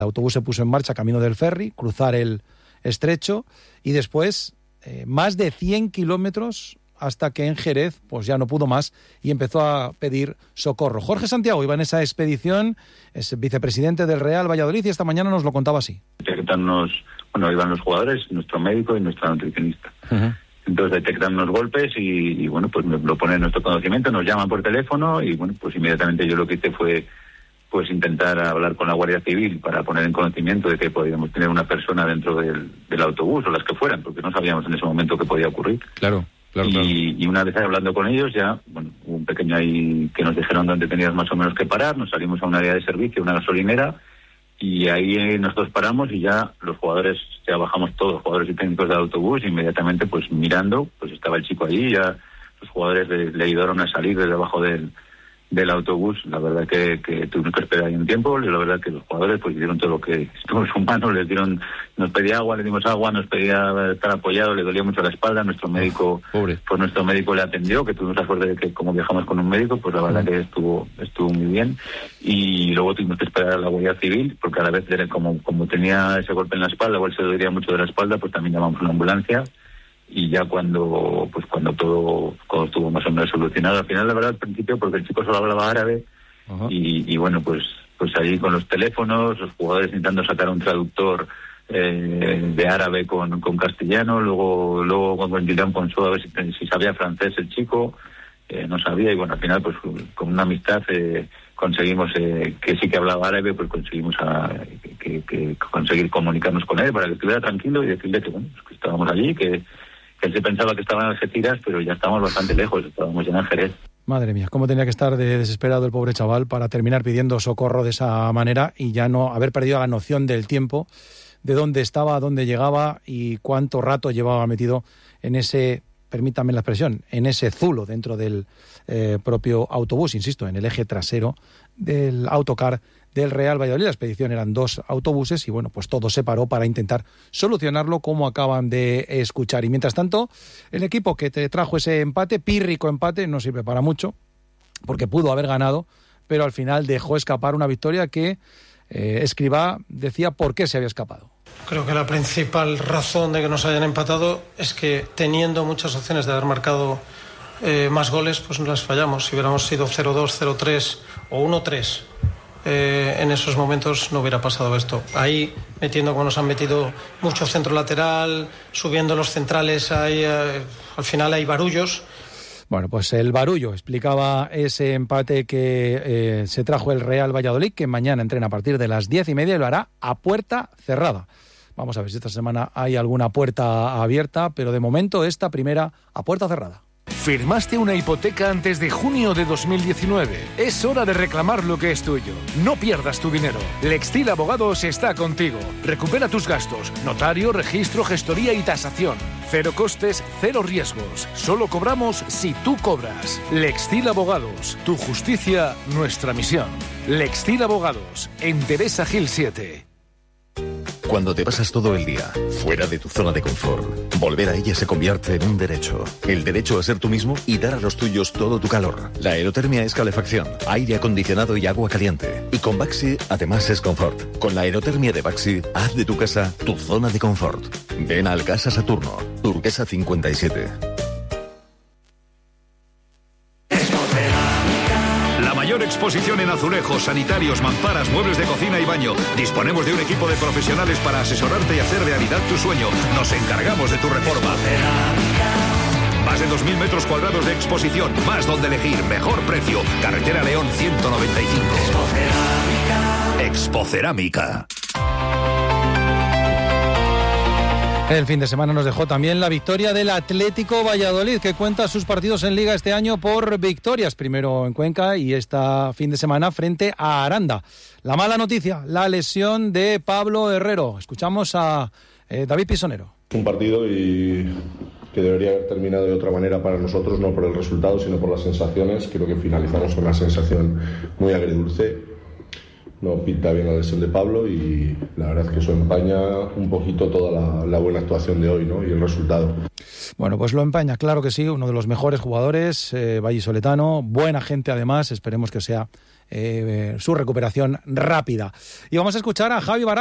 El autobús se puso en marcha camino del ferry, cruzar el estrecho y después más de 100 kilómetros hasta que en Jerez pues ya no pudo más y empezó a pedir socorro. Jorge Santiago iba en esa expedición, es vicepresidente del Real Valladolid y esta mañana nos lo contaba así. Iban los jugadores, nuestro médico y nuestra nutricionista. Uh-huh. Entonces detectan unos golpes y bueno, pues lo ponen en nuestro conocimiento, nos llaman por teléfono y bueno, pues inmediatamente yo lo que hice fue pues intentar hablar con la Guardia Civil para poner en conocimiento de que podíamos tener una persona dentro del autobús o las que fueran, porque no sabíamos en ese momento qué podía ocurrir. Claro. Y una vez hablando con ellos ya, bueno, hubo un pequeño ahí que nos dijeron dónde teníamos más o menos que parar, nos salimos a un área de servicio, una gasolinera, y ahí nosotros paramos y ya los jugadores, ya bajamos todos, los jugadores y técnicos del autobús, inmediatamente pues mirando, pues estaba el chico ahí, ya los jugadores le ayudaron a salir desde abajo del autobús. La verdad que tuvimos que esperar ahí un tiempo, la verdad que los jugadores pues hicieron todo lo que estuvo en su mano, nos pedía agua, le dimos agua, nos pedía estar apoyado, le dolía mucho la espalda, nuestro médico le atendió, que tuvimos la suerte de que como viajamos con un médico, pues la verdad que estuvo muy bien, y luego tuvimos que esperar a la Guardia Civil, porque a la vez como tenía ese golpe en la espalda, o él se dolía mucho de la espalda, pues también llamamos a una ambulancia. Y ya cuando todo estuvo más o menos solucionado, al final la verdad al principio, porque el chico solo hablaba árabe, uh-huh. y bueno, pues ahí con los teléfonos, los jugadores intentando sacar un traductor de árabe con castellano, luego cuando intentaron con su a ver si sabía francés el chico, no sabía, y bueno, al final pues con una amistad conseguimos que sí que hablaba árabe, pues conseguimos que conseguir comunicarnos con él para que estuviera tranquilo y decirle que bueno, que estábamos allí, que él se pensaba que estaba en Algeciras, pero ya estábamos bastante lejos, estábamos ya en Jerez. Madre mía, cómo tenía que estar desesperado el pobre chaval para terminar pidiendo socorro de esa manera y ya no haber perdido la noción del tiempo, de dónde estaba, dónde llegaba y cuánto rato llevaba metido en ese, permítame la expresión, en ese zulo dentro del propio autobús, insisto, en el eje trasero del autocar del Real Valladolid. La expedición eran 2 autobuses y bueno, pues todo se paró para intentar solucionarlo, como acaban de escuchar. Y mientras tanto, el equipo que te trajo ese empate, pírrico empate, no sirve para mucho, porque pudo haber ganado, pero al final dejó escapar una victoria que Escribá decía por qué se había escapado. Creo que la principal razón de que nos hayan empatado es que teniendo muchas opciones de haber marcado más goles, pues no las fallamos. Si hubiéramos sido 0-2, 0-3 o 1-3, en esos momentos no hubiera pasado esto. Ahí, metiendo como nos han metido mucho centro lateral, subiendo los centrales, ahí, al final hay barullos. Bueno, pues el barullo explicaba ese empate que se trajo el Real Valladolid, que mañana entrena a partir de las 10:30 y lo hará a puerta cerrada. Vamos a ver si esta semana hay alguna puerta abierta, pero de momento esta primera a puerta cerrada. ¿Firmaste una hipoteca antes de junio de 2019? Es hora de reclamar lo que es tuyo. No pierdas tu dinero. Lextil Abogados está contigo. Recupera tus gastos. Notario, registro, gestoría y tasación. Cero costes, cero riesgos. Solo cobramos si tú cobras. Lextil Abogados. Tu justicia, nuestra misión. Lextil Abogados. En Teresa Gil 7. Cuando te pasas todo el día fuera de tu zona de confort, volver a ella se convierte en un derecho. El derecho a ser tú mismo y dar a los tuyos todo tu calor. La aerotermia es calefacción, aire acondicionado y agua caliente. Y con Baxi, además es confort. Con la aerotermia de Baxi, haz de tu casa tu zona de confort. Ven al Casa Saturno, Turquesa 57. Mayor exposición en azulejos, sanitarios, mamparas, muebles de cocina y baño. Disponemos de un equipo de profesionales para asesorarte y hacer realidad tu sueño. Nos encargamos de tu reforma. Más de 2.000 metros cuadrados de exposición, más donde elegir, mejor precio. Carretera León 195. Expocerámica. El fin de semana nos dejó también la victoria del Atlético Valladolid, que cuenta sus partidos en Liga este año por victorias. Primero en Cuenca y esta fin de semana frente a Aranda. La mala noticia, la lesión de Pablo Herrero. Escuchamos a David Pisonero. Un partido que debería haber terminado de otra manera para nosotros, no por el resultado, sino por las sensaciones. Creo que finalizamos con una sensación muy agridulce. No pinta bien la lesión de Pablo y la verdad es que eso empaña un poquito toda la buena actuación de hoy, ¿no? Y el resultado. Bueno, pues lo empaña, claro que sí, uno de los mejores jugadores, vallisoletano, buena gente además, esperemos que sea su recuperación rápida. Y vamos a escuchar a Javi Baraja.